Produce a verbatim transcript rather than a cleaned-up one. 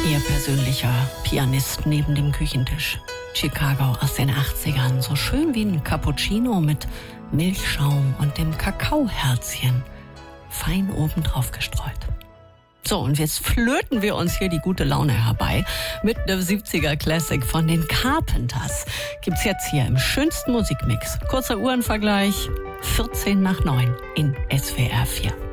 Ihr persönlicher Pianist neben dem Küchentisch. Chicago aus den achtzigern. So schön wie ein Cappuccino mit Milchschaum und dem Kakaoherzchen. Fein oben drauf gestreut. So, und jetzt flöten wir uns hier die gute Laune herbei mit einem siebziger Classic von den Carpenters. Gibt's jetzt hier im schönsten Musikmix. Kurzer Uhrenvergleich, vierzehn nach neun in S W R vier.